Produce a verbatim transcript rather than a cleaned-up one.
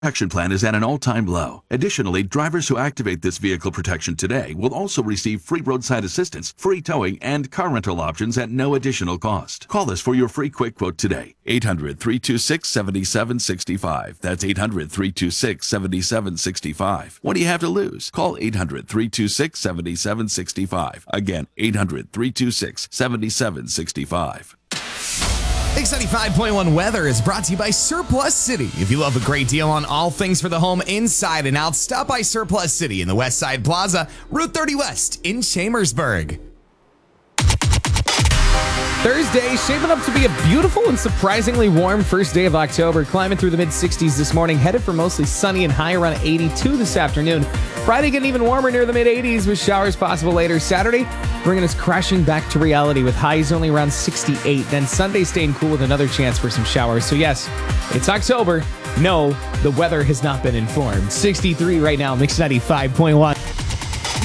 Protection plan is at an all-time low. Additionally, drivers who activate this vehicle protection today will also receive free roadside assistance, free towing, and car rental options at no additional cost. Call us for your free quick quote today. eight hundred, three two six, seven seven six five. That's eight hundred, three two six, seven seven six five. What do you have to lose? Call eight hundred, three two six, seven seven six five. Again, eight hundred, three two six, seven seven six five. X ninety-five point one weather is brought to you by Surplus City. If you love a great deal on all things for the home inside and out, stop by Surplus City in the West Side Plaza, Route thirty West in Chambersburg. Thursday, shaping up to be a beautiful and surprisingly warm first day of October. Climbing through the mid sixties this morning, headed for mostly sunny and high around eighty-two this afternoon. Friday getting even warmer near the mid eighties with showers possible later. Saturday bringing us crashing back to reality with highs only around sixty-eight. Then Sunday staying cool with another chance for some showers. So yes, it's October. No, the weather has not been informed. sixty-three right now, Mix ninety-five point one.